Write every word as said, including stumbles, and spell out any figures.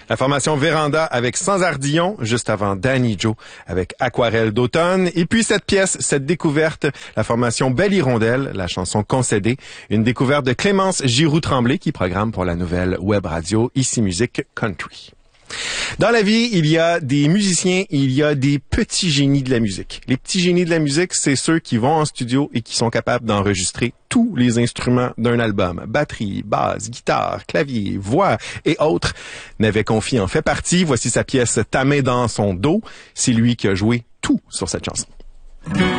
La formation Véranda avec Sans Ardillon, juste avant Danny Joe avec Aquarelle d'automne. Et puis cette pièce, cette découverte, la formation Belle Hirondelle, la chanson Concédée, une découverte de Clémence Giroux-Tremblay qui programme pour la nouvelle web radio Ici Musique Country. Dans la vie, il y a des musiciens, il y a des petits génies de la musique. Les petits génies de la musique, c'est ceux qui vont en studio et qui sont capables d'enregistrer tous les instruments d'un album. Batterie, basse, guitare, clavier, voix et autres. Navet Confi en fait partie. Voici sa pièce Ta main dans son dos. C'est lui qui a joué tout sur cette chanson.